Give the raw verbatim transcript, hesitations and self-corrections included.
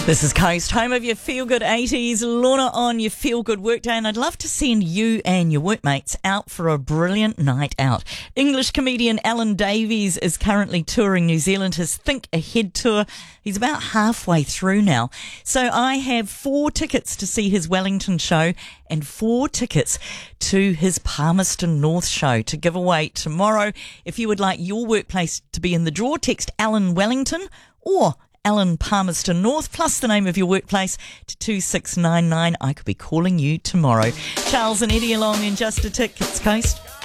This is Coast, home of your feel-good eighties, Lorna on your feel-good workday, and I'd love to send you and your workmates out for a brilliant night out. English comedian Alan Davies is currently touring New Zealand, his Think Ahead tour. He's about halfway through now. So I have four tickets to see his Wellington show and four tickets to his Palmerston North show to give away tomorrow. If you would like your workplace to be in the draw, text Alan Wellington or Alan Palmerston North, plus the name of your workplace to two six nine nine. I could be calling you tomorrow. Charles and Eddie along in just a tick. It's Coast.